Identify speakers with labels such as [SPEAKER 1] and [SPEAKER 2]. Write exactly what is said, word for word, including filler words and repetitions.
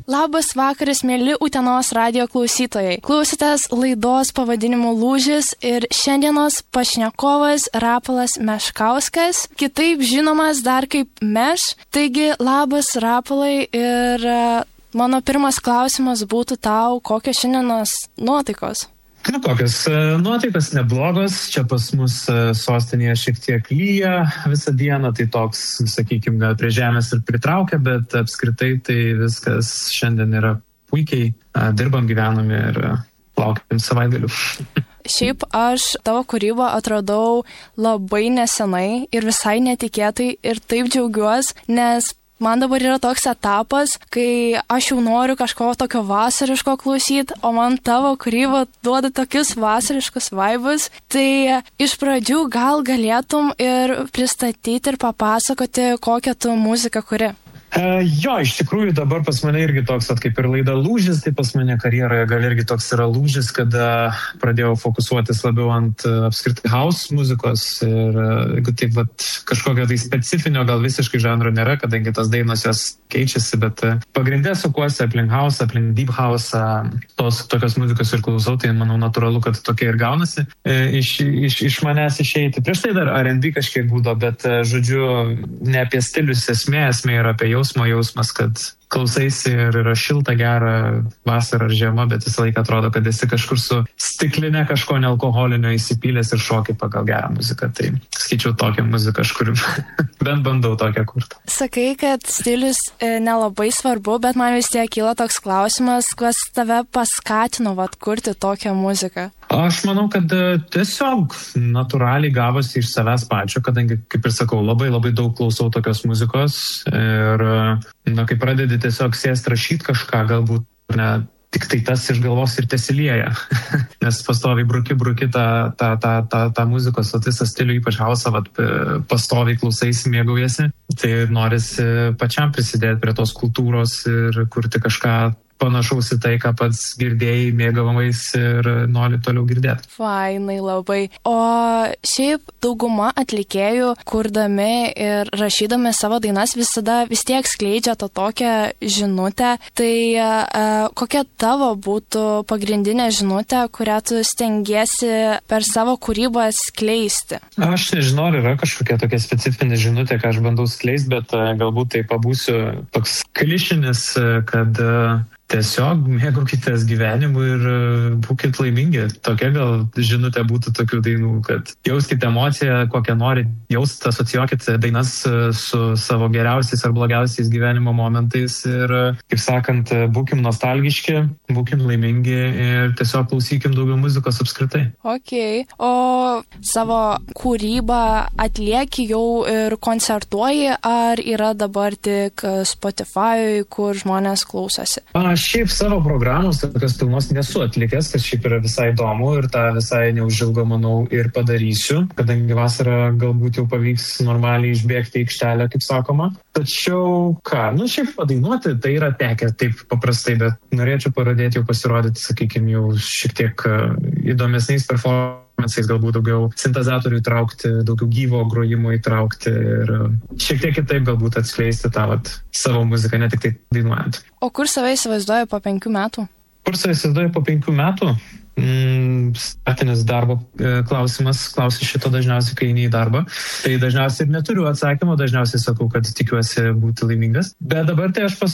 [SPEAKER 1] Labas vakaras, mėly Utenos radijo klausytojai. Klausitės laidos pavadinimu Lūžis ir šiandienos pašnekovas Rapolas Meškauskas, kitaip žinomas dar kaip Meš. Taigi, labas Rapolai ir mano pirmas klausimas būtų tau, kokios šiandienos nuotaikos?
[SPEAKER 2] Na, kokios nuotaikos neblogos, čia pas mus sostinėje šiek tiek lyja visą dieną, tai toks, sakykime, gal prie žemės ir pritraukia, bet apskritai tai viskas šiandien yra puikiai, dirbam, gyvenam ir laukiam savaitgalių.
[SPEAKER 1] Šiaip aš tavo kūrybą atradau labai nesenai ir visai netikėtai ir taip džiaugiuosi, nes man dabar yra toks etapas, kai aš jau noriu kažko tokio vasariško klausyti, o man tavo kūryba duoda tokius vasariškus vaibus. Tai iš pradžių gal galėtum ir pristatyti ir papasakoti, kokią tu muziką kuri.
[SPEAKER 2] Uh, jo, iš tikrųjų dabar pas mane irgi toks, at, kaip ir laida Lūžis, tai pas mane karjeroje gal irgi toks yra lūžis, kada pradėjau fokusuotis labiau ant uh, apskritai house muzikos ir uh, taip vat kažkokio tai specifinio gal visiškai žanro nėra, kadangi tas dainos jos keičiasi, bet uh, pagrindė sukuosi aplink house, aplink deep house, uh, tos tokios muzikos ir klausau, tai manau natūralu, kad tokia ir gaunasi uh, iš, iš, iš manęs išeiti. Prieš tai dar R and B kažkiek būdo, bet uh, žodžiu, ne apie stilius esmė, esmė yra apie jausmo jausmas, kad klausaisi ir yra šilta, gera vasara ar žiema, bet visą laiką atrodo, kad esi kažkur su stiklinė kažko nealkoholinio įsipylęs ir šoki pagal gerą muziką. Tai skaičiau tokią muziką, aš kuriu, bent bandau tokią kurti.
[SPEAKER 1] Sakai, kad stilius e, nelabai svarbu, bet man vis tiek kyla toks klausimas, kas tave paskatino vat kurti tokią muziką?
[SPEAKER 2] Aš manau, kad tiesiog natūraliai gavosi iš savęs pačio, kadangi, kaip ir sakau, labai labai daug klausau tokios muzikos ir, na, kai pradedi tiesiog sėst rašyti kažką, galbūt ne, tik tai tas iš galvos ir tesilieja, nes pastoviai bruki, bruki tą, tą, tą, tą, tą muzikos, o visą stilių, ypač hausą, pastoviai klausaisi, mėgaujasi, tai norisi pačiam prisidėti prie tos kultūros ir kurti kažką panašaus į tai, ką pats girdėjai, mėgavamais ir nori toliau girdėti.
[SPEAKER 1] Fainai labai. O šiaip dauguma atlikėjų, kurdami ir rašydami savo dainas, visada vis tiek skleidžia tą tokią žinutę. Tai e, kokia tavo būtų pagrindinė žinutė, kurią tu stengiesi per savo kūrybą skleisti?
[SPEAKER 2] Aš nežinau, ar yra kažkokia tokia specifinė žinutė, ką aš bandau skleisti, bet galbūt tai pabūsiu toks klišinis, kad tiesiog mėgaukitės gyvenimu ir būkit laimingi. Tokia gal žinutė būtų tokių dainų, kad jauskite emociją, kokią norit jausti, asocijuokit dainas su savo geriausiais ar blogiausiais gyvenimo momentais ir, kaip sakant, būkim nostalgiški, būkim laimingi ir tiesiog klausykim daugiau muzikos apskritai.
[SPEAKER 1] Ok, o savo kūrybą atlieki jau ir koncertuoji, ar yra dabar tik Spotify, kur žmonės klausosi?
[SPEAKER 2] Aš šiaip savo programos tokios pilnos nesu atlikęs, kas šiaip yra visai įdomu ir tą visai neužilgo, manau, ir padarysiu, kadangi vasarą galbūt jau pavyks normaliai išbėgti į aikštelę, kaip sakoma. Tačiau ką, nu šiaip padainuoti, tai yra tekę taip paprastai, bet norėčiau parodėti jau pasirodyti, sakykime, jau šiek tiek įdomesniais performances, galbūt daugiau sintezatorių įtraukti, daugiau gyvo grojimo įtraukti ir šiek tiek kitaip galbūt atskleisti tą vat, savo muziką, ne tik tai dainuojant.
[SPEAKER 1] O kur save įsivaizduoji po penkių metų?
[SPEAKER 2] Kur save įsivaizduoji po penkių metų? Mm, statinis darbo e, klausimas, klausi šito dažniausiai, kai eini į darbą. Tai dažniausiai ir neturiu atsakymo, dažniausiai sakau, kad tikiuosi būti laimingas. Bet dabar tai aš pas